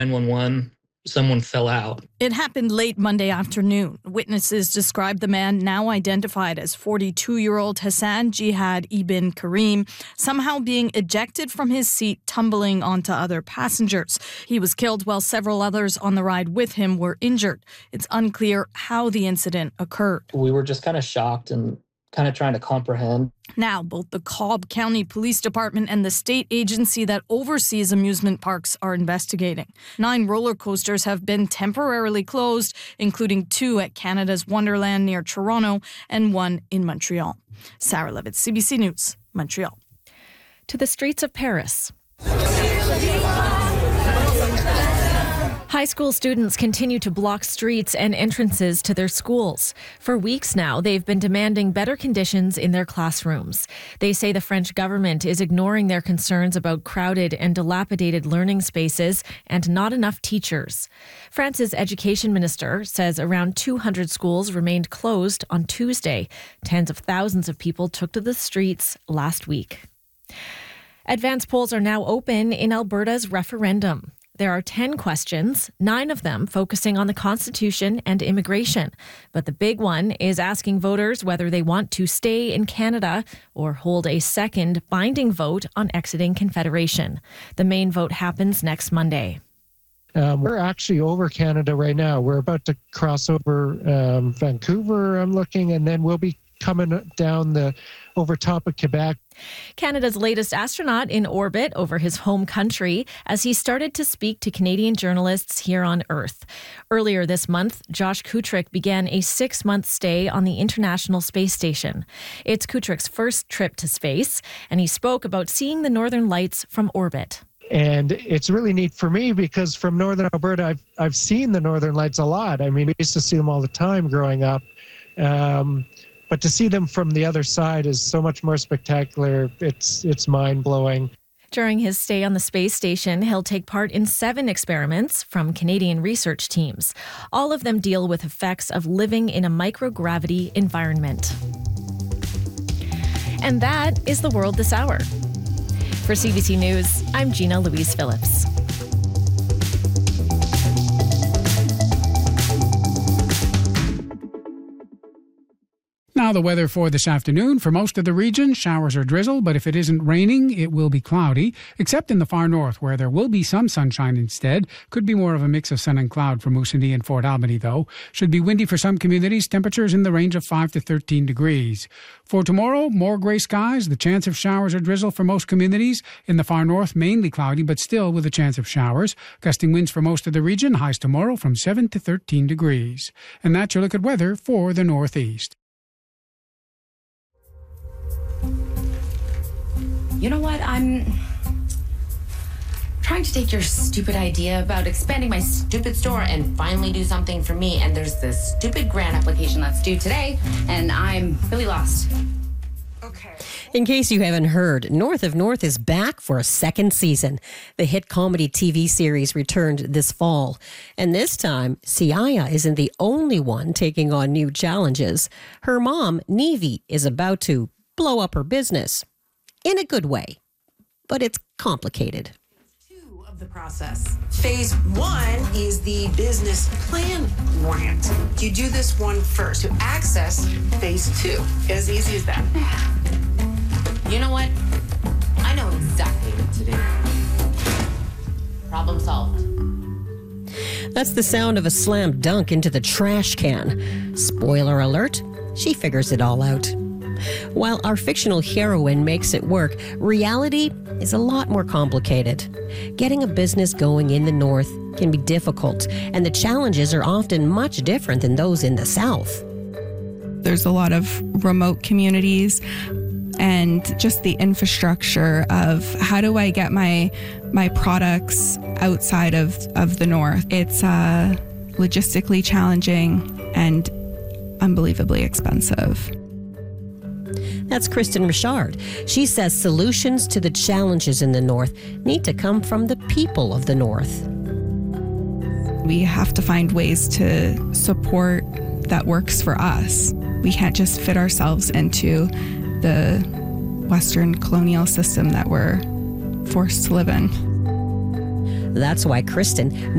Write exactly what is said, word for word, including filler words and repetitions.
nine one one, someone fell out. It happened late Monday afternoon. Witnesses described the man, now identified as forty-two-year-old Hassan Jihad Ibn Karim, somehow being ejected from his seat, tumbling onto other passengers. He was killed while several others on the ride with him were injured. It's unclear how the incident occurred. We were just kind of shocked and kind of trying to comprehend. Now, both the Cobb County Police Department and the state agency that oversees amusement parks are investigating. Nine roller coasters have been temporarily closed, including two at Canada's Wonderland near Toronto and one in Montreal. Sarah Levitt, C B C News, Montreal. To the streets of Paris. High school students continue to block streets and entrances to their schools. For weeks now, they've been demanding better conditions in their classrooms. They say the French government is ignoring their concerns about crowded and dilapidated learning spaces and not enough teachers. France's education minister says around two hundred schools remained closed on Tuesday. Tens of thousands of people took to the streets last week. Advance polls are now open in Alberta's referendum. There are ten questions, nine of them focusing on the Constitution and immigration. But the big one is asking voters whether they want to stay in Canada or hold a second binding vote on exiting Confederation. The main vote happens next Monday. Um, we're actually over Canada right now. We're about to cross over um, Vancouver, I'm looking, and then we'll be coming down the over top of Quebec. Canada's latest astronaut in orbit over his home country as he started to speak to Canadian journalists here on Earth. Earlier this month, Josh Kutrick began a six-month stay on the International Space Station. It's Kutrick's first trip to space, and he spoke about seeing the Northern Lights from orbit. And it's really neat for me because from Northern Alberta, I've, I've seen the Northern Lights a lot. I mean, we used to see them all the time growing up. Um, But to see them from the other side is so much more spectacular. It's it's mind-blowing. During his stay on the space station, he'll take part in seven experiments from Canadian research teams. All of them deal with effects of living in a microgravity environment. And that is the world this hour. For C B C News, I'm Gina Louise Phillips. Now the weather for this afternoon. For most of the region, showers or drizzle, but if it isn't raining, it will be cloudy, except in the far north, where there will be some sunshine instead. Could be more of a mix of sun and cloud for Moosonee and Fort Albany, though. Should be windy for some communities, temperatures in the range of five to thirteen degrees. For tomorrow, more gray skies, the chance of showers or drizzle for most communities. In the far north, mainly cloudy, but still with a chance of showers. Gusting winds for most of the region, highs tomorrow from seven to thirteen degrees. And that's your look at weather for the Northeast. You know what? I'm trying to take your stupid idea about expanding my stupid store and finally do something for me. And there's this stupid grant application that's due today, and I'm really lost. Okay. In case you haven't heard, North of North is back for a second season. The hit comedy T V series returned this fall. And this time, Siaya isn't the only one taking on new challenges. Her mom, Nevi, is about to blow up her business. In a good way, but it's complicated. Two of the process. Phase one is the business plan grant. You do this one first to access phase two. As easy as that. You know what? I know exactly what to do. Problem solved. That's the sound of a slam dunk into the trash can. Spoiler alert, she figures it all out. While our fictional heroine makes it work, reality is a lot more complicated. Getting a business going in the North can be difficult, and the challenges are often much different than those in the South. There's a lot of remote communities and just the infrastructure of how do I get my my products outside of, of the North. It's uh, logistically challenging and unbelievably expensive. That's Kristen Richard. She says solutions to the challenges in the North need to come from the people of the North. We have to find ways to support that works for us. We can't just fit ourselves into the Western colonial system that we're forced to live in. That's why Kristen